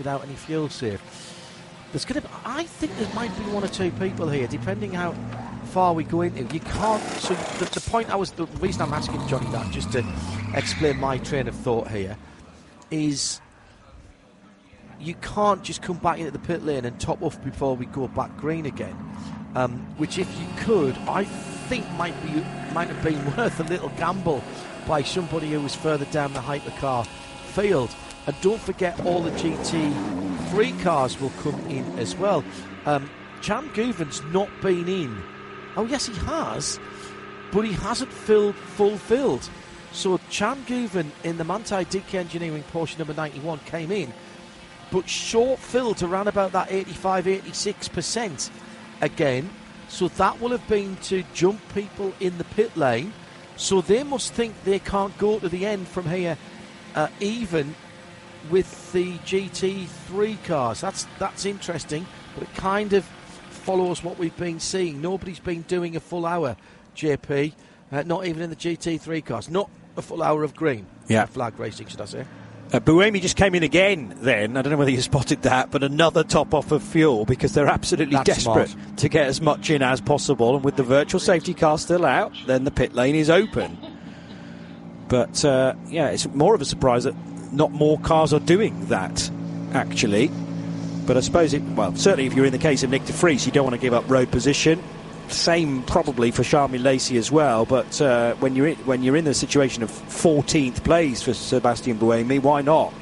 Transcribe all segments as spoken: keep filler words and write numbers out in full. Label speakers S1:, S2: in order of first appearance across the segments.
S1: without any fuel save. There's going to, I think there might be one or two people here, depending how far we go into. You can't. So the, the point I was, the reason I'm asking Johnny that, just to explain my train of thought here, is you can't just come back into the pit lane and top off before we go back green again. Um, which, if you could, I think might be might have been worth a little gamble by somebody who was further down the hypercar field. And don't forget, all the G T three cars will come in as well. Um, Cam Gouvin's not been in. Oh, yes, he has, but he hasn't filled fulfilled. So Cam Gouvin in the Manthey D K Engineering Porsche number ninety-one came in, but short filled to around about that eighty-five, eighty-six percent again. So that will have been to jump people in the pit lane. So they must think they can't go to the end from here, uh, even with the G T three cars. That's that's interesting, but it kind of follows what we've been seeing. Nobody's been doing a full hour, J P, uh, not even in the G T three cars. Not a full hour of green.
S2: Yeah.
S1: Flag racing, should I say.
S2: Uh, Buemi just came in again then. I don't know whether you spotted that, but another top off of fuel because they're absolutely
S1: That's
S2: desperate
S1: smart.
S2: to get as much in as possible. And with the virtual safety car still out, then the pit lane is open. But, uh, yeah, it's more of a surprise that not more cars are doing that, actually. But I suppose, it, well, certainly if you're in the case of Nick de Vries, you don't want to give up road position. Same probably for Charmy Lacey as well. But uh, when you're in, when you're in the situation of fourteenth place for Sebastian Buemi, why not?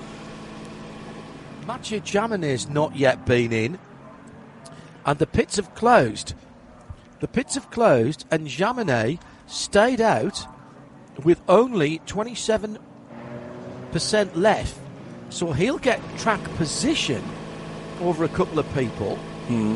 S1: Mathieu Jaminet's not yet been in, and the pits have closed. The pits have closed, and Jaminet stayed out with only twenty-seven percent left. So he'll get track position over a couple of people.
S2: Mm.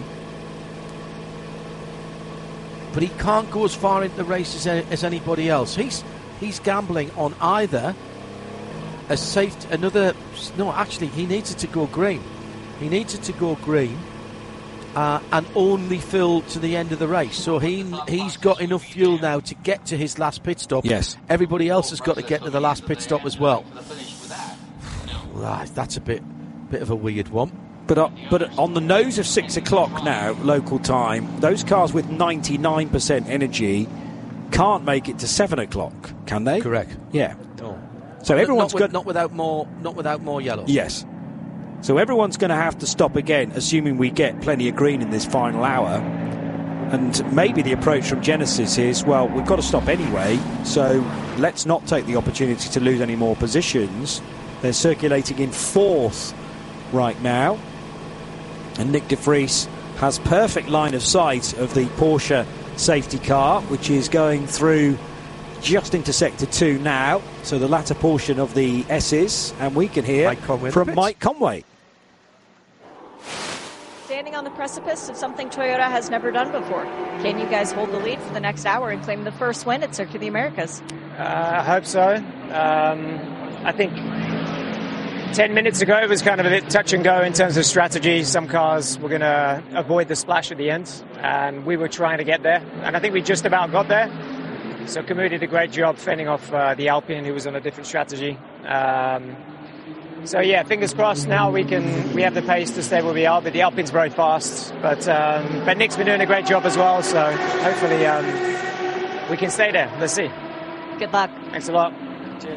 S1: But he can't go as far into the race as, as anybody else. He's he's gambling on either a safe, another. No, actually, he needed to go green. He needed to go green uh, and only fill to the end of the race. So he he's got enough fuel now to get to his last pit stop.
S2: Yes.
S1: Everybody else has got to get to the last pit stop as well. That's a bit bit of a weird one.
S2: But uh, but on the nose of six o'clock now, local time, those cars with ninety-nine percent energy can't make it to seven o'clock, can they?
S1: Correct.
S2: Yeah.
S1: Oh.
S2: So everyone's
S1: not, with,
S2: got
S1: not without more not without more yellow.
S2: Yes. So everyone's going to have to stop again, assuming we get plenty of green in this final hour. And maybe the approach from Genesis is, well, we've got to stop anyway, so let's not take the opportunity to lose any more positions. They're circulating in fourth right now. And Nick de Vries has perfect line of sight of the Porsche safety car, which is going through just into sector two now, so the latter portion of the S's, and we can hear
S1: Mike
S2: from Mike Conway.
S3: Standing on the precipice of something Toyota has never done before. Can you guys hold the lead for the next hour and claim the first win at Circuit of the Americas?
S4: Uh, I hope so. Um, I think ten minutes ago it was kind of a bit touch and go in terms of strategy. Some cars were going to avoid the splash at the end, and we were trying to get there, and I think we just about got there. So Camus did a great job fending off uh, the Alpine, who was on a different strategy. Um, so yeah, fingers crossed. Now we can we have the pace to stay where we are, but the Alpine's very fast. But um, but Nick's been doing a great job as well. So hopefully um, we can stay there. Let's see.
S3: Good luck.
S4: Thanks a lot. Cheers.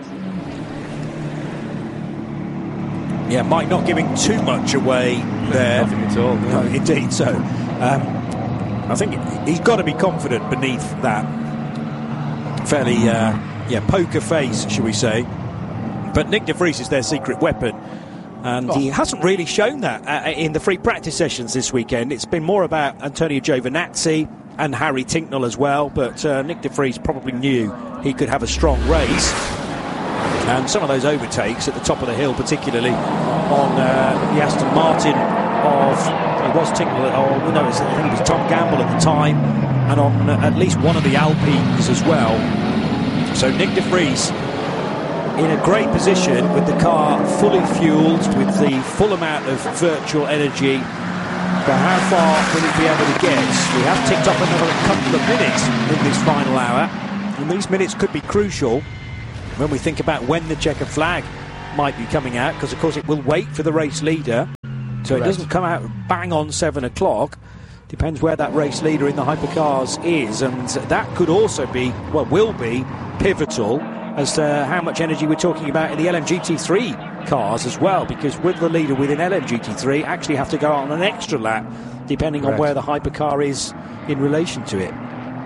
S2: Yeah, Mike not giving too much away there.
S1: Nothing at all.
S2: No, indeed. So um, I think he's got to be confident beneath that fairly uh, yeah poker face, shall we say. But Nick de Vries is their secret weapon, and oh. he hasn't really shown that uh, in the free practice sessions this weekend. It's been more about Antonio Giovinazzi and Harry Tincknell as well, but uh, Nick de Vries probably knew he could have a strong race. And some of those overtakes at the top of the hill, particularly on uh, the Aston Martin of, it was Tincknell, or no, I think it was Tom Gamble at the time, and on uh, at least one of the Alpines as well. So Nick de Vries in a great position with the car fully fueled with the full amount of virtual energy. But how far will he be able to get? We have ticked up another couple of minutes in this final hour, and these minutes could be crucial when we think about when the checkered flag might be coming out, because of course it will wait for the race leader. So
S1: Correct.
S2: it doesn't come out bang on seven o'clock. Depends where that race leader in the hypercars is, and that could also be, well, will be pivotal as to how much energy we're talking about in the L M G T three cars as well, because with the leader within L M G T three actually have to go out on an extra lap depending
S1: Correct.
S2: on where the hypercar is in relation to it.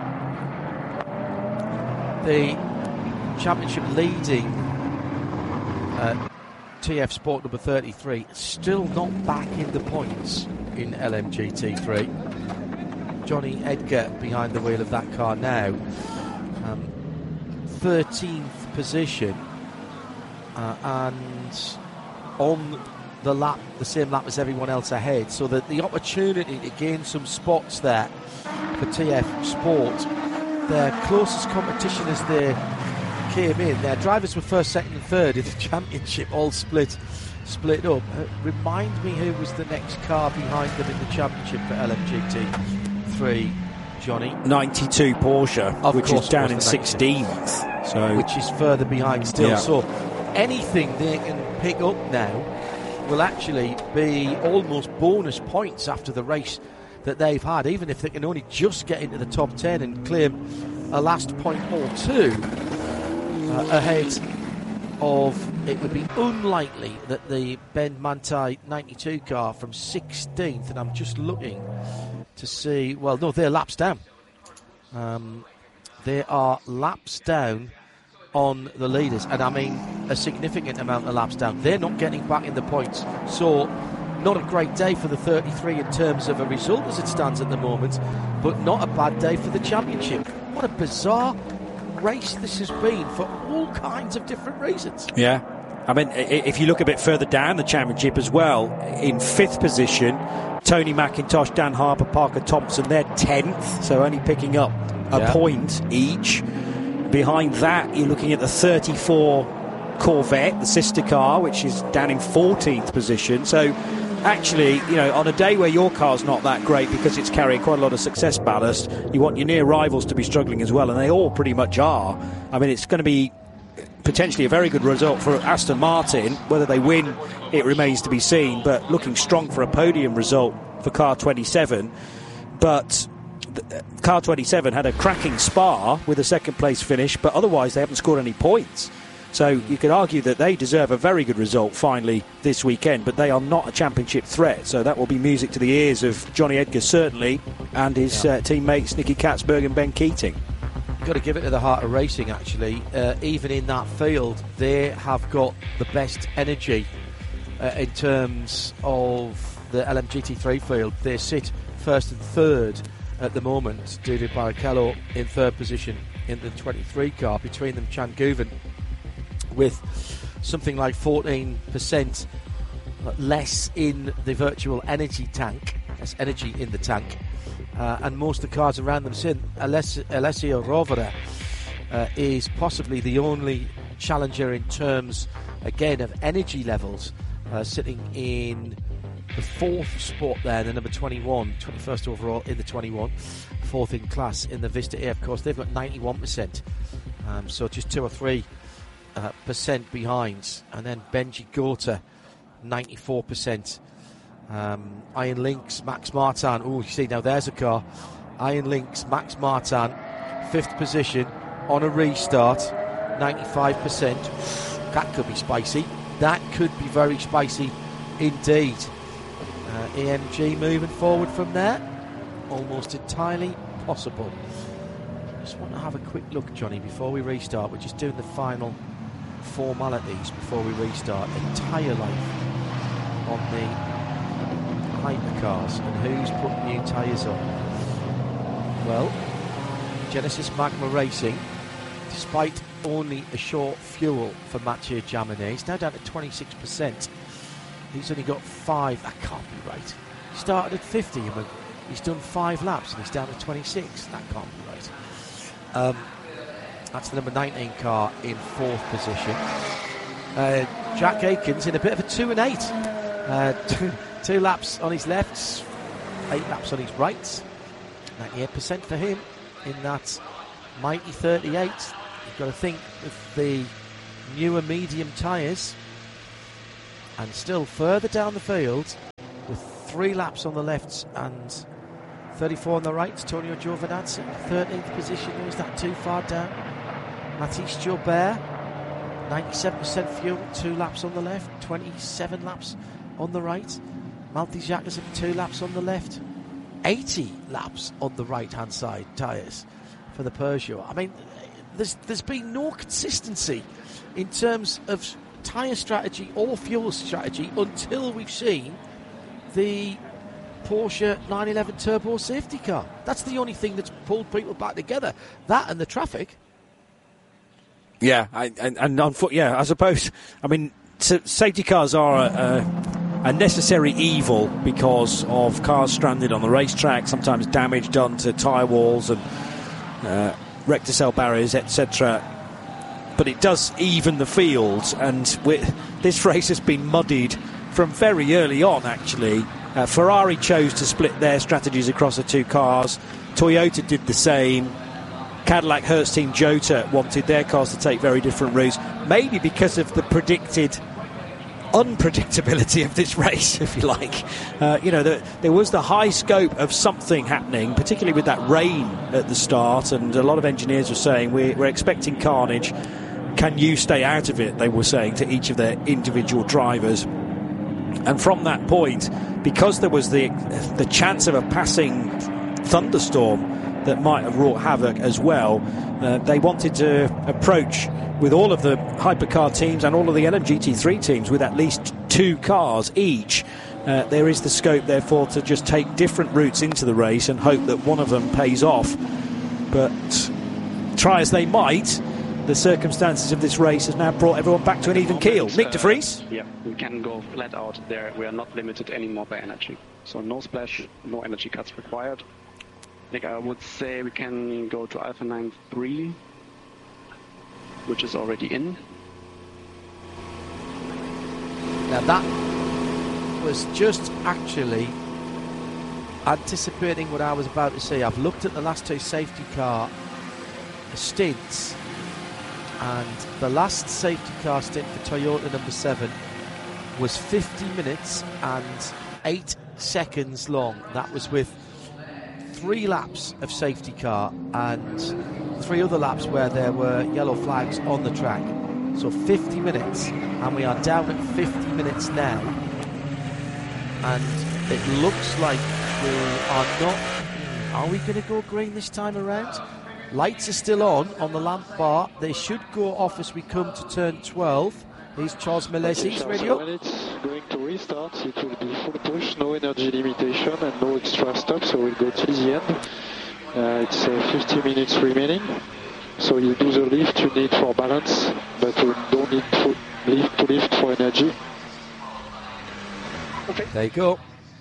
S1: The championship leading uh, T F Sport number thirty-three still not back in the points in L M G T three. Johnny Edgar behind the wheel of that car now, um, thirteenth position, uh, and on the lap, the same lap as everyone else ahead, so that the opportunity to gain some spots there for T F Sport, their closest competition as they came in, their drivers were first, second and third in the championship, all split split up. Uh, remind me who was the next car behind them in the championship for L M G T three, Johnny?
S2: ninety-two Porsche,
S1: Of
S2: which
S1: course
S2: is
S1: it
S2: down
S1: was
S2: in
S1: the
S2: sixteenth. So
S1: Which is further behind still.
S2: Yeah.
S1: So anything they can pick up now will actually be almost bonus points after the race that they've had, even if they can only just get into the top ten and claim a last point or two uh, ahead of, it would be unlikely that the Ben Manthey ninety-two car from sixteenth, and I'm just looking to see, well, no, they're laps down. Um, they are laps down on the leaders, and I mean a significant amount of laps down. They're not getting back in the points, so not a great day for the thirty-three in terms of a result as it stands at the moment, but not a bad day for the championship. What a bizarre race this has been for all kinds of different reasons.
S2: yeah, I mean, if you look a bit further down the championship as well, in fifth position, Tony McIntosh, Dan Harper, Parker Thompson, they're tenth, so only picking up a
S1: Yeah.
S2: point each. Behind that, you're looking at the thirty-four Corvette, the sister car, which is down in fourteenth position. So actually, you know, on a day where your car's not that great because it's carrying quite a lot of success ballast, you want your near rivals to be struggling as well, and they all pretty much are. I mean, it's going to be potentially a very good result for Aston Martin. Whether they win, it remains to be seen, but looking strong for a podium result for car twenty-seven. But car twenty-seven had a cracking Spa with a second place finish, but otherwise they haven't scored any points. So you could argue that they deserve a very good result finally this weekend, but they are not a championship threat. So that will be music to the ears of Johnny Edgar, certainly, and his
S1: Yeah.
S2: uh, teammates Nicky Katzberg and Ben Keating.
S1: You've got to give it to the heart of racing, actually. Uh, even in that field, they have got the best energy uh, in terms of the L M G T three field. They sit first and third at the moment. Dudu Barrichello in third position in the twenty-three car. Between them, Chan Guven with something like fourteen percent less in the virtual energy tank. Less energy in the tank. Uh, and most of the cars around them sit. Aless- Alessio Rovera uh, is possibly the only challenger in terms, again, of energy levels, uh, sitting in the fourth spot there, the number twenty-one, twenty-first overall in the twenty-one, fourth in class in the Vista A, of course. They've got ninety-one percent, um, so just two or three uh, percent behind. And then Benji Gota, ninety-four percent. Um, Iron Lynx, Max Martin. Oh, you see, now there's a car. Iron Lynx, Max Martin, fifth position on a restart, ninety-five percent. That could be spicy. That could be very spicy indeed. Uh, E M G moving forward from there, almost entirely possible. Just want to have a quick look, Johnny, before we restart. We're just doing the final formalities before we restart. A tyre life on the hypercars and who's put new tyres on. Well, Genesis Magma Racing, despite only a short fuel for Mathieu Jaminet, he's now down to twenty-six percent. He's only got five. That can't be right. He started at fifty and he's done five laps and he's down to twenty-six. That can't be right. Um, that's the number nineteen car in fourth position. Uh, Jack Aikens in a bit of a two and eight. Uh, two, two laps on his left, eight laps on his right. ninety-eight percent for him in that mighty thirty-eight. You've got to think with the newer medium tyres. And still further down the field, three laps on the left and thirty-four on the right. Tonio Giovinazzi, thirteenth position. Is that too far down? Mathis Joubert, ninety-seven percent fuel, two laps on the left, twenty-seven laps on the right. Malte Jakobsen, two laps on the left, eighty laps on the right-hand side tyres for the Peugeot. I mean, there's there's been no consistency in terms of tyre strategy or fuel strategy until we've seen the Porsche nine eleven Turbo safety car. That's the only thing that's pulled people back together. That and the traffic.
S2: Yeah, I, and, and on foot, yeah, I suppose. I mean, s- safety cars are a, a necessary evil because of cars stranded on the racetrack, sometimes damage done to tyre walls and uh, recticel barriers, et cetera. But it does even the fields, and we, this race has been muddied from very early on, actually. Uh, Ferrari chose to split their strategies across the two cars. Toyota did the same. Cadillac, Hertz team, Jota wanted their cars to take very different routes, maybe because of the predicted unpredictability of this race, if you like. Uh, you know, the, there was the high scope of something happening, particularly with that rain at the start, and a lot of engineers were saying, we're, we're expecting carnage. Can you stay out of it, they were saying to each of their individual drivers. And from that point, because there was the the chance of a passing thunderstorm that might have wrought havoc as well, uh, they wanted to approach with all of the hypercar teams and all of the L M G T three teams with at least two cars each. Uh, there is the scope, therefore, to just take different routes into the race and hope that one of them pays off. But try as they might, the circumstances of this race has now brought everyone back to an even keel. Nick de Vries?
S5: Uh, yeah, we can go flat out there. We are not limited anymore by energy. So no splash, no energy cuts required. Nick, I would say we can go to Alpha nine three, which is already in.
S1: Now that was just actually anticipating what I was about to say. I've looked at the last two safety car stints, and the last safety car stint for Toyota number seven was fifty minutes and eight seconds long. That was with three laps of safety car and three other laps where there were yellow flags on the track. So fifty minutes, and we are down at fifty minutes now, and it looks like we are not. Are we going to go green this time around? Lights are still on on the lamp bar. They should go off as we come to turn twelve. Here's Charles Melesi's radio.
S6: When it's going to restart, it will be full push, no energy limitation and no extra stop, so we'll go till the end. Uh, it's uh, fifty minutes remaining. So you do the lift you need for balance, but you don't need to lift to lift for energy.
S1: Okay. There you go.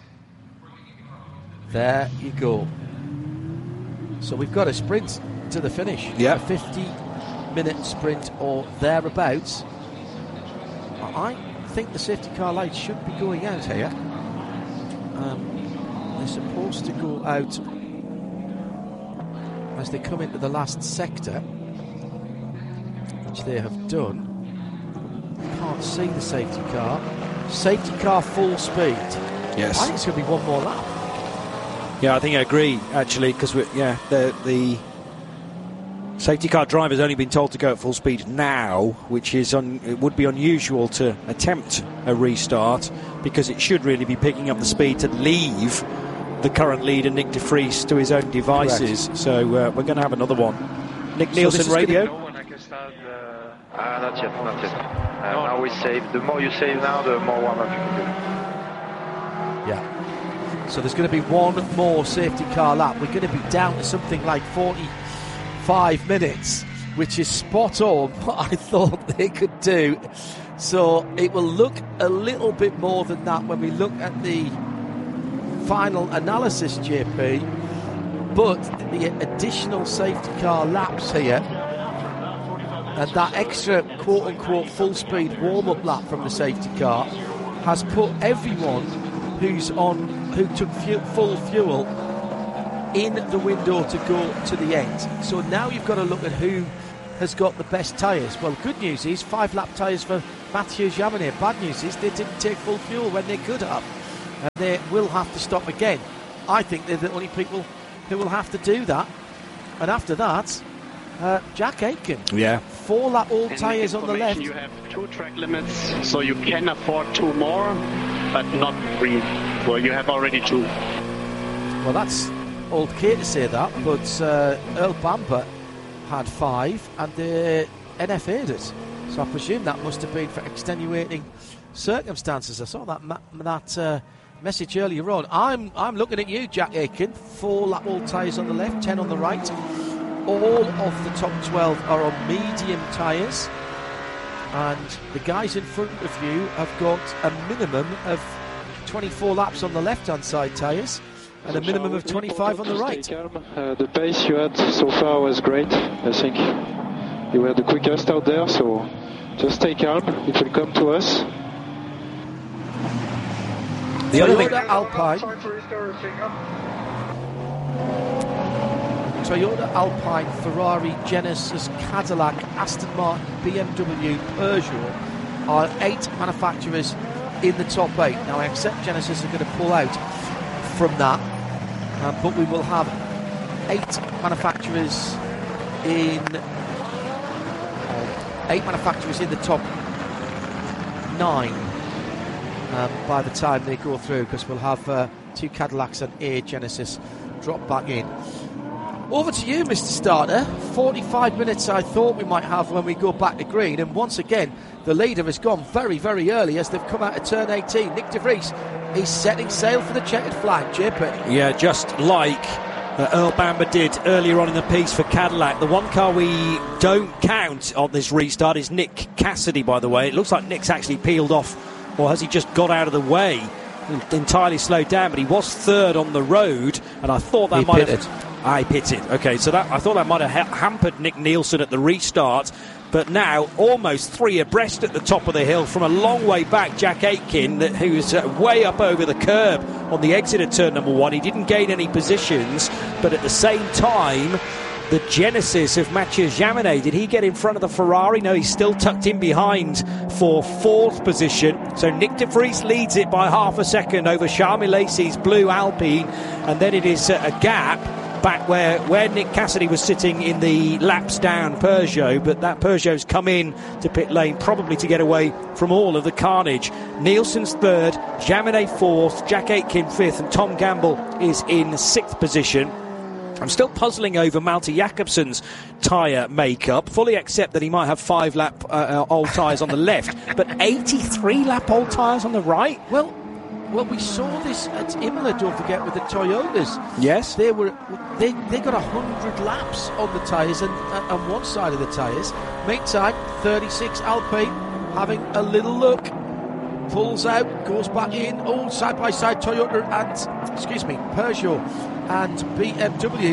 S1: There you go. So we've got a sprint to the finish.
S2: Yeah.
S1: A fifty minute sprint or thereabouts. I think the safety car lights should be going out here. Um, they're supposed to go out as they come into the last sector, which they have done. Can't see the safety car. Safety car full speed.
S2: Yes.
S1: I think it's going to be one more lap.
S2: Yeah, I think I agree, actually, because yeah, the the safety car driver's only been told to go at full speed now, which is un, it would be unusual to attempt a restart, because it should really be picking up the speed to leave the current leader, Nick de Vries, to his own devices. Correct. So uh, we're going to have another one. Nick so Nielsen radio.
S7: No one I can start. Uh, ah, not yet, not yet. Uh, no, now no. we save. The more you save now, the more warm up you can do.
S1: Yeah. So there's going to be one more safety car lap. We're going to be down to something like forty-five minutes, which is spot on what I thought they could do. So it will look a little bit more than that when we look at the final analysis, J P. But the additional safety car laps here and that extra quote-unquote full-speed warm-up lap from the safety car has put everyone who's on, who took fu- full fuel in the window to go to the end. So now you've got to look at who has got the best tyres. Well, good news is five lap tyres for Mathieu Jaminet. Bad news is they didn't take full fuel when they could have. and they will have to stop again. I think they're the only people who will have to do that. And after that, uh, Jack Aitken.
S2: Yeah.
S1: Four lap all tyres on the left.
S5: You have two track limits, so you can afford two more, but not three. So you have already two.
S1: Well, that's old Kate to say that, but uh, Earl Bamber had five, and the N F A'd it. So I presume that must have been for extenuating circumstances. I saw that ma- that uh, message earlier on. I'm I'm looking at you, Jack Aitken. Four lap all tyres on the left, ten on the right. All of the top twelve are on medium tyres, and the guys in front of you have got a minimum of twenty-four laps on the left-hand side tyres and a minimum of twenty-five on the right.
S6: Uh, the pace you had so far was great. I think you were the quickest out there, so just stay calm. It will come to us.
S1: The other thing, Alpine. Toyota, Alpine, Ferrari, Genesis, Cadillac, Aston Martin, B M W, Peugeot are eight manufacturers in the top eight. Now I accept Genesis are going to pull out from that, uh, but we will have eight manufacturers in uh, eight manufacturers in the top nine um, by the time they go through, because we'll have uh, two Cadillacs and a Genesis drop back in. Over to you, Mister Starter. forty-five minutes I thought we might have when we go back to green, and once again the leader has gone very, very early as they've come out of turn eighteen. Nick De Vries is setting sail for the checkered flag. J P.
S2: Yeah, just like uh, Earl Bamber did earlier on in the piece for Cadillac. The one car we don't count on this restart is Nick Cassidy, by the way. It looks like Nick's actually peeled off, or has he just got out of the way? Entirely slowed down, but he was third on the road, and I thought that
S1: he
S2: might
S1: pitted.
S2: have... I pitted. Okay, so that I thought that might have ha- hampered Nick Nielsen at the restart, but now almost three abreast at the top of the hill from a long way back. Jack Aitken, that, who's uh, way up over the curb on the exit of turn number one. He didn't gain any positions, but at the same time, the Genesis of Mathieu Jaminet, did he get in front of the Ferrari? No, he's still tucked in behind for fourth position. So Nick De Vries leads it by half a second over Charles Milesi's blue Alpine, and then it is uh, a gap back where, where Nick Cassidy was sitting in the laps down Peugeot, but that Peugeot's come in to pit lane probably to get away from all of the carnage. Nielsen's third, Jaminet fourth, Jack Aitken fifth, and Tom Gamble is in sixth position. I'm still puzzling over Malte Jakobsen's tyre makeup. Fully accept that he might have five lap uh, old tyres on the left, but eighty-three lap old tyres on the right?
S1: Well, Well, we saw this at Imola, don't forget, with the Toyotas.
S2: Yes.
S1: They were they they got one hundred laps on the tyres and uh, on one side of the tyres. Mate time, thirty-six Alpine, having a little look. Pulls out, goes back in. Oh, side-by-side Toyota and, excuse me, Peugeot and B M W.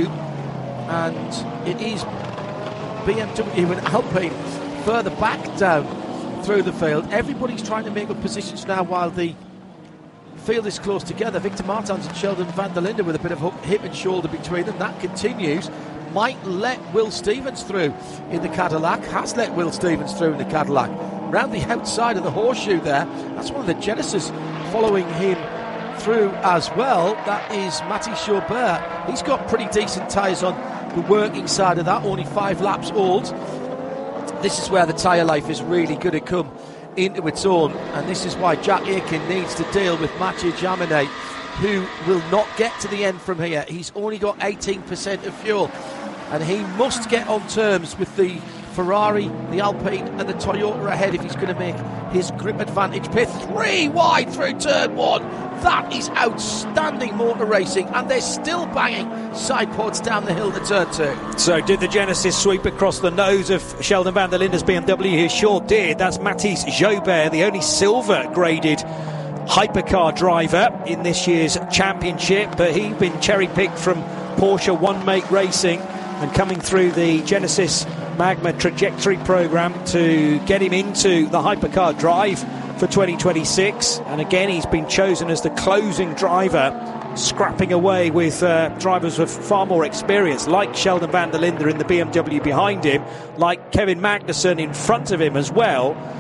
S1: And it is B M W and Alpine further back down through the field. Everybody's trying to make up positions now while the field is close together. Victor Martins and Sheldon van der Linde with a bit of hip and shoulder between them. That continues. Might let Will Stevens through in the Cadillac. Has let Will Stevens through in the Cadillac. Round the outside of the horseshoe there. That's one of the Genesis following him through as well. That is Matty Chaubert. He's got pretty decent tyres on the working side of that. Only five laps old. This is where the tyre life is really going to come into its own, and this is why Jack Aitken needs to deal with Mathieu Jaminet, who will not get to the end from here. He's only got eighteen percent of fuel, and he must get on terms with the Ferrari, the Alpine and the Toyota ahead if he's going to make his grip advantage. Pit three wide through turn one. That is outstanding motor racing, and they're still banging side pods down the hill to turn two.
S2: So did the Genesis sweep across the nose of Sheldon van der Linde's B M W? He sure did. That's Mathis Jobert, the only silver graded hypercar driver in this year's championship, but he's been cherry picked from Porsche One Make Racing and coming through the Genesis Magma trajectory program to get him into the hypercar drive for twenty twenty-six, and again he's been chosen as the closing driver, scrapping away with uh, drivers with far more experience, like Sheldon van der Linde in the B M W behind him, like Kevin Magnussen in front of him as well.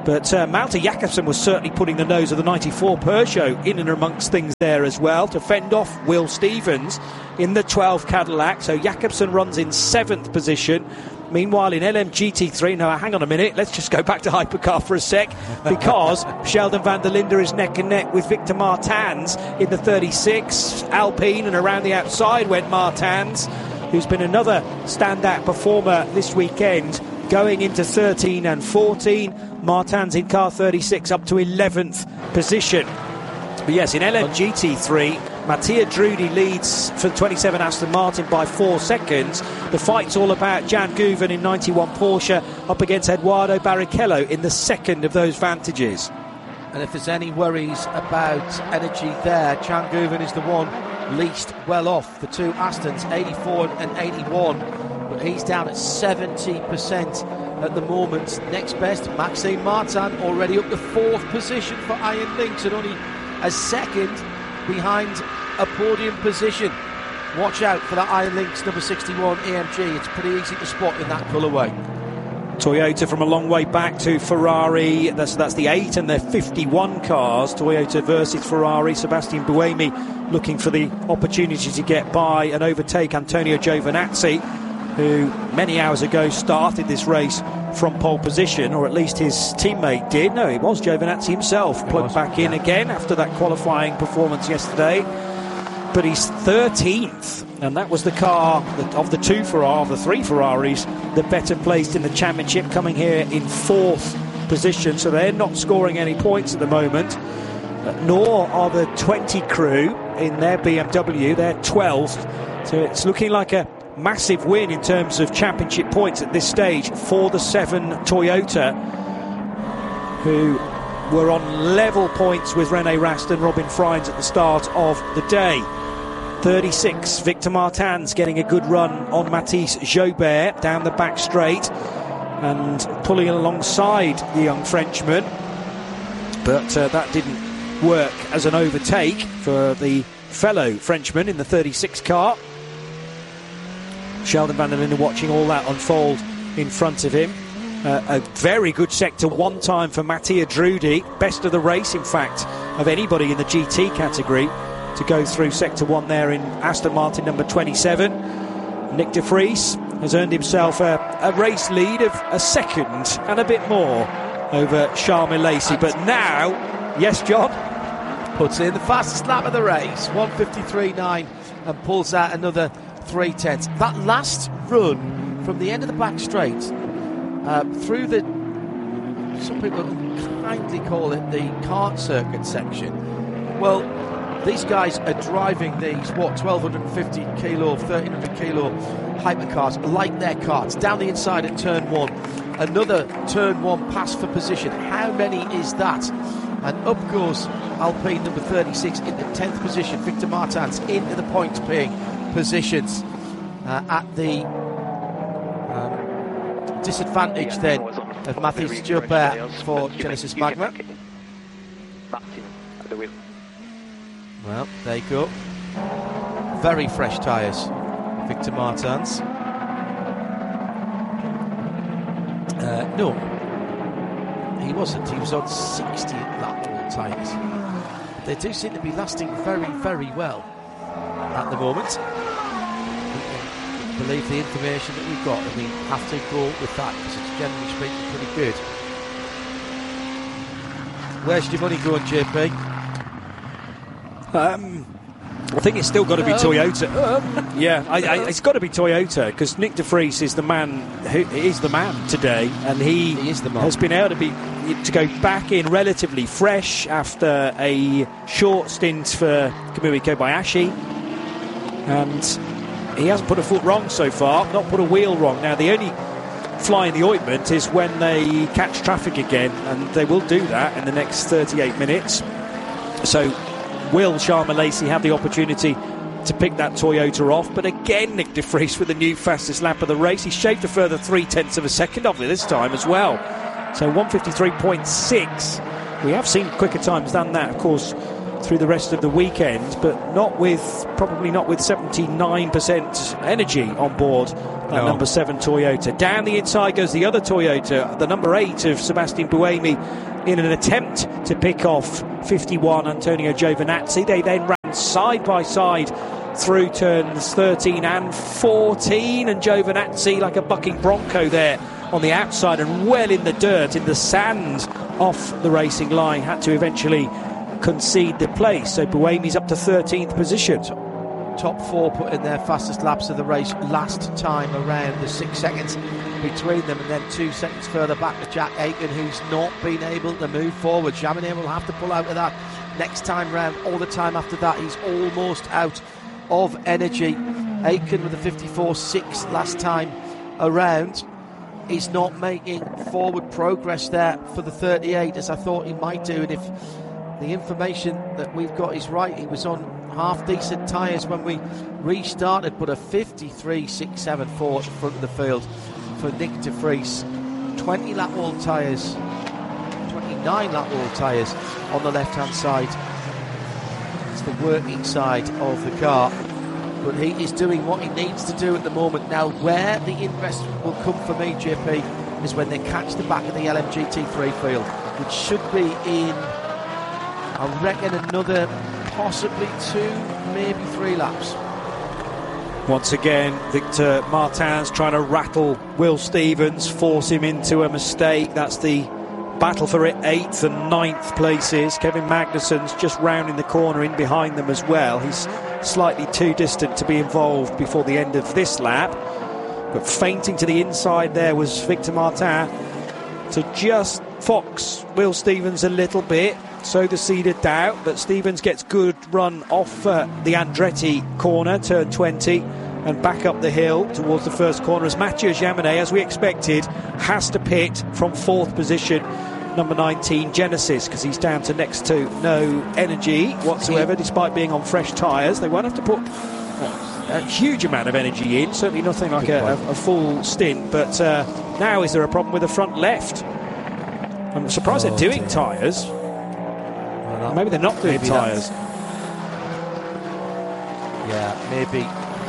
S2: But uh, Malte Jakobsen was certainly putting the nose of the ninety-four Peugeot in and amongst things there as well to fend off Will Stevens in the twelve Cadillac. So Jakobsen runs in seventh position. Meanwhile, in L M G T three, now hang on a minute, let's just go back to Hypercar for a sec, because Sheldon van der Linde is neck and neck with Victor Martins in the thirty-six. Alpine, and around the outside went Martins, who's been another standout performer this weekend, going into thirteen and fourteen. Martins in car thirty-six up to eleventh position. But yes, in L M G T three, Mattia Drudi leads for twenty-seven Aston Martin by four seconds. The fight's all about Jan Guven in ninety-one Porsche up against Eduardo Barrichello in the second of those vantages.
S1: And if there's any worries about energy there, Jan Guven is the one least well off. The two Astons, eighty-four and eighty-one, but he's down at seventy percent at the moment. Next best, Maxime Martin, already up to fourth position for Iron Lynx, and only a second behind a podium position. Watch out for that Iron Lynx number sixty-one A M G. It's pretty easy to spot in that colourway.
S2: Toyota from a long way back to Ferrari. That's, that's the eight and their fifty-one cars. Toyota versus Ferrari. Sebastian Buemi looking for the opportunity to get by and overtake Antonio Giovinazzi, who many hours ago started this race from pole position, or at least his teammate did. No, it was Giovinazzi himself, plugged back in again after that qualifying performance yesterday. But he's thirteenth, and that was the car that, of the two Ferrari, of the three Ferraris, the better placed in the championship, coming here in fourth position. So they're not scoring any points at the moment, nor are the twenty crew in their B M W. They're twelfth. So it's looking like a massive win in terms of championship points at this stage for the seven Toyota, who were on level points with René Rast and Robin Freins at the start of the day. thirty-six, Victor Martins getting a good run on Mathis Jobert down the back straight and pulling alongside the young Frenchman, but uh, that didn't work as an overtake for the fellow Frenchman in the thirty-six car. Sheldon van der Linde watching all that unfold in front of him. Uh, a very good sector one time for Mattia Drudi, best of the race in fact of anybody in the G T category to go through sector one there in Aston Martin number twenty-seven. Nick de Vries has earned himself a, a race lead of a second and a bit more over Charles Milesi, but now, yes John?
S1: Puts in the fastest lap of the race, one fifty-three point nine, and pulls out another three tenths. That last run from the end of the back straight uh, through the, some people kindly call it the kart circuit section. Well, these guys are driving these, what, twelve fifty kilo, thirteen hundred kilo hypercars like their karts down the inside at turn one. Another turn one pass for position. How many is that? And up goes Alpine number thirty-six in the tenth position. Victor Martins into the points paying positions uh, at the um, disadvantage then of Mathis Jobert for Genesis Magna. Well, there you go. Very fresh tyres, Victor Martins. Uh, no, he wasn't. He was on sixty lap tyres. They do seem to be lasting very, very well at the moment. We can believe the information that we've got, and we have to go with that because it's generally speaking pretty good. Where's your money going, J P?
S2: Um, I think it's still got to be Toyota. Um, yeah, I, I, it's got to be Toyota because Nick de Vries is the man. Who is the man today, and he,
S1: he is the man.
S2: has been able to be to go back in relatively fresh after a short stint for Kamui Kobayashi, and he hasn't put a foot wrong so far. Not put a wheel wrong. Now the only fly in the ointment is when they catch traffic again, and they will do that in the next thirty-eight minutes. So will Charles Milesi have the opportunity to pick that Toyota off? But again, Nick de Vries with the new fastest lap of the race. He shaved a further three tenths of a second off it this time as well. So one fifty-three point six. We have seen quicker times than that, of course, through the rest of the weekend, but not with probably not with seventy-nine percent energy on board that no. number seven Toyota. Down the inside goes the other Toyota, the number eight of Sebastian Buemi, in an attempt to pick off fifty-one Antonio Giovinazzi. They then ran side by side through turns thirteen and fourteen, and Giovinazzi, like a bucking bronco there on the outside and well in the dirt, in the sand off the racing line, had to eventually concede the place. So Buemi's up to thirteenth position.
S1: Top four put in their fastest laps of the race last time around. There's six seconds between them, and then two seconds further back to Jack Aitken, who's not been able to move forward. Jaminet will have to pull out of that next time round. All the time after that, he's almost out of energy. Aitken with a fifty-four six last time around. He's not making forward progress there for the thirty-eight as I thought he might do, and if the information that we've got is right, he was on half decent tyres when we restarted, but a fifty-three six seven four at the front of the field for Nick de Vries. twenty lap wall tyres, twenty-nine lap wall tyres on the left hand side. It's the working side of the car, but he is doing what he needs to do at the moment. Now, where the interest will come for me, J P, is when they catch the back of the L M G T three field, which should be in, I reckon, another possibly two, maybe three laps.
S2: Once again, Victor Martins trying to rattle Will Stevens, force him into a mistake. That's the battle for eighth and ninth places. Kevin Magnussen's just rounding the corner in behind them as well. He's slightly too distant to be involved before the end of this lap, but feinting to the inside there was Victor Martin to just fox Will Stevens a little bit, sow the seed of doubt, but Stevens gets good run off uh, the Andretti corner, turn twenty, and back up the hill towards the first corner as Mathieu Jaminet, as we expected, has to pit from fourth position, number nineteen Genesis, because he's down to next to no energy whatsoever, despite being on fresh tyres. They won't have to put a, a huge amount of energy in, certainly nothing like a, a, a full stint, but uh, now is there a problem with the front left? I'm surprised oh, they're doing dear. tyres. Well, maybe they're not doing tyres.
S1: Yeah, maybe.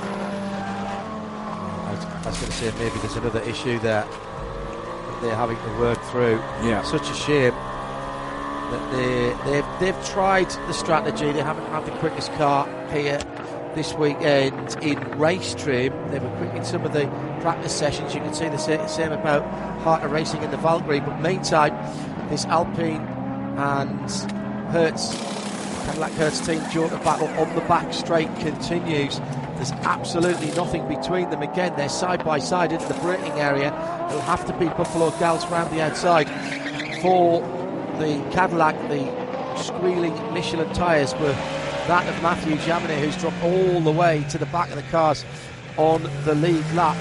S1: I was, I was going to say maybe there's another issue there that they're having to work through.
S2: Yeah.
S1: Such a shame that they, they've, they've tried the strategy. They haven't had the quickest car here this weekend in race trim. They were quick in some of the practice sessions. You can see the same about Harter Racing in the Valkyrie, but meantime this Alpine and Hertz, Cadillac Hertz team Jota battle on the back straight continues. There's absolutely nothing between them. Again, they're side by side into the braking area. It'll have to be Buffalo Gals round the outside for the Cadillac. The squealing Michelin tyres were that of Mathieu Jaminet, who's dropped all the way to the back of the cars on the lead lap.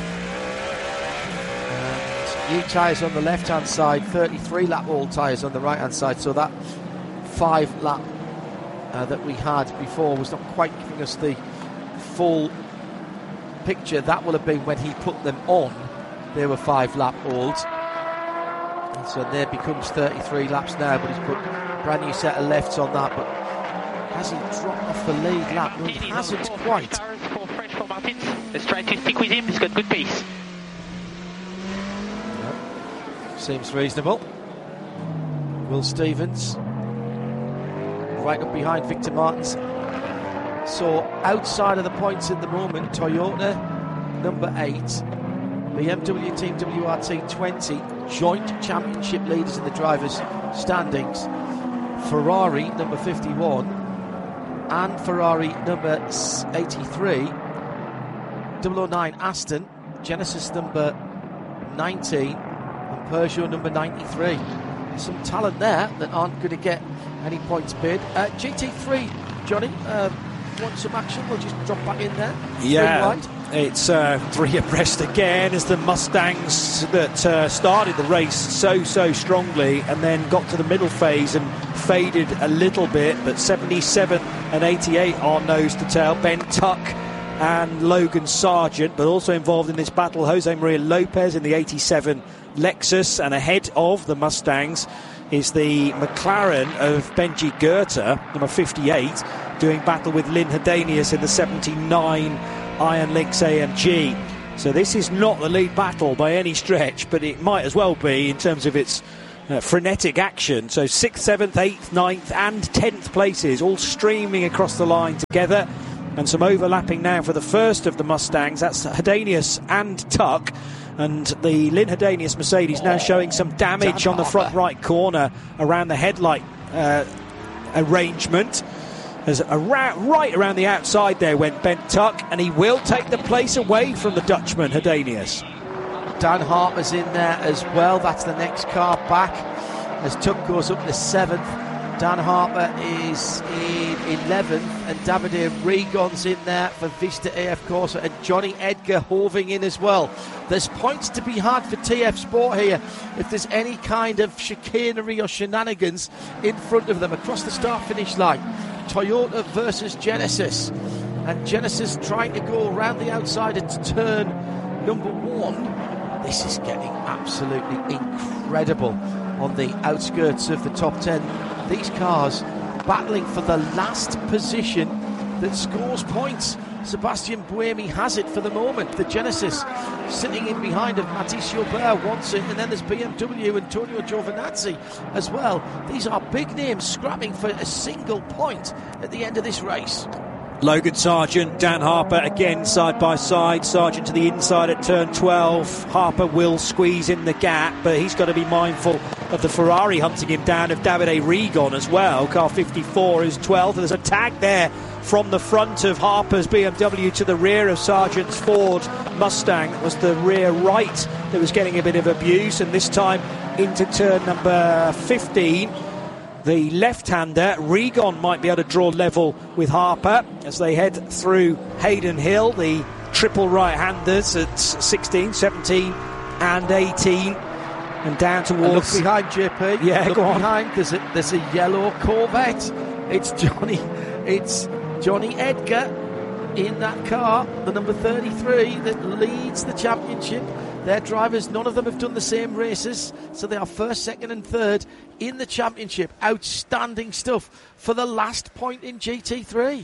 S1: And new tyres on the left hand side, thirty-three lap all tyres on the right hand side, so that five lap uh, that we had before was not quite giving us the full picture. That will have been when he put them on. They were five lap olds, and so there becomes thirty-three laps now, but he's put a brand new set of lefts on that. But has he dropped off the lead lap? No, he hasn't quite.
S8: Let's try to stick with him. He's got good pace.
S1: Yep. Seems reasonable. Will Stevens right up behind Victor Martins. So outside of the points at the moment, Toyota number eight, B M W Team W R T twenty, joint championship leaders in the drivers' standings. Ferrari number fifty-one and Ferrari number eighty-three. double oh nine Aston, Genesis number nineteen, and Peugeot number ninety-three. Some talent there that aren't going to get any points bid. Uh, G T three, Johnny, uh, want some action? We'll just drop back in there.
S2: Yeah, it's uh, three abreast again as the Mustangs that uh, started the race so, so strongly and then got to the middle phase and faded a little bit, but seventy-seven and eighty-eight are nose to tail. Ben Tuck and Logan Sargent, but also involved in this battle, Jose Maria Lopez in the eighty-seven Lexus, and ahead of the Mustangs is the McLaren of Benji Goethe, number fifty-eight, doing battle with Lynn Hedanius in the seventy-nine Iron Lynx A M G. So this is not the lead battle by any stretch, but it might as well be in terms of its uh, frenetic action. So sixth, seventh, eighth, ninth and tenth places all streaming across the line together, and some overlapping now for the first of the Mustangs. That's Hedanius and Tuck, and the Lynn Hedanius Mercedes now showing some damage
S1: Dan
S2: on the front right corner around the headlight uh, arrangement. As around, right around the outside there went Bent Tuck, and he will take the place away from the Dutchman Hedanius.
S1: Dan Harper's in there as well. That's the next car back as Tuck goes up to seventh. Dan Harper is in eleventh, and Davide Regon's in there for Vista A F Corsa, and Johnny Edgar hoving in as well. There's points to be had for T F Sport here if there's any kind of chicanery or shenanigans in front of them across the start-finish line. Toyota versus Genesis, and Genesis trying to go around the outside into turn number one. This is getting absolutely incredible on the outskirts of the top ten. These cars battling for the last position that scores points. Sebastian Buemi has it for the moment. The Genesis sitting in behind of Matisse Gilbert wants it, and then there's B M W, Antonio Giovinazzi as well. These are big names scrapping for a single point at the end of this race.
S2: Logan Sargent, Dan Harper again side by side. Sargent to the inside at turn twelve. Harper will squeeze in the gap, but he's got to be mindful of the Ferrari hunting him down, of Davide Regon as well. Car fifty-four is twelfth. There's a tag there from the front of Harper's B M W to the rear of Sargent's Ford Mustang. It was the rear right that was getting a bit of abuse, and this time into turn number fifteen. The left-hander, Regon, might be able to draw level with Harper as they head through Hayden Hill. The triple right-handers at sixteen, seventeen and eighteen. And down towards...
S1: And look behind, J P.
S2: Yeah,
S1: look
S2: go on.
S1: behind. There's a, there's a yellow Corvette. It's Johnny, it's Johnny Edgar in that car, the number thirty-three, that leads the championship. Their drivers, none of them have done the same races, so they are first, second and third in the championship. Outstanding stuff for the last point in G T three.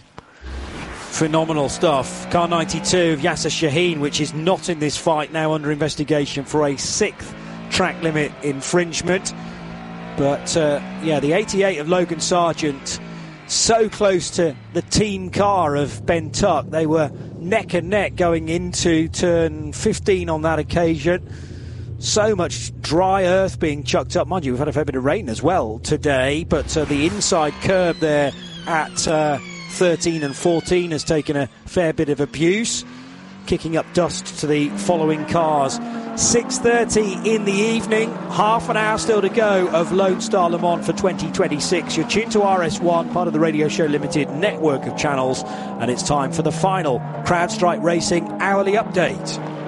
S2: Phenomenal stuff. Car ninety-two of Yasser Shaheen, which is not in this fight, now under investigation for a sixth track limit infringement. But uh, yeah, the eighty-eight of Logan Sargent, so close to the team car of Ben Tuck. They were neck and neck going into turn fifteen on that occasion. So much dry earth being chucked up. Mind you, we've had a fair bit of rain as well today, but uh, the inside curb there at uh, thirteen and fourteen has taken a fair bit of abuse, kicking up dust to the following cars. six thirty in the evening, half an hour still to go of Lone Star Le Mans for twenty twenty-six. You're tuned to R S one, part of the Radio Show Limited network of channels, and it's time for the final CrowdStrike Racing hourly update.